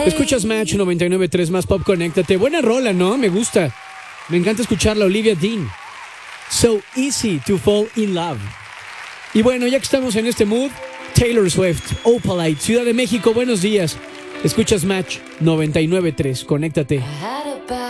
Escuchas Match 99.3 más Pop, conéctate. Buena rola, ¿no? Me gusta. Me encanta escucharla, Olivia Dean. So easy to fall in love. Y bueno, ya que estamos en este mood, Taylor Swift, Opalite, Ciudad de México, buenos días. Escuchas Match 99.3, conéctate.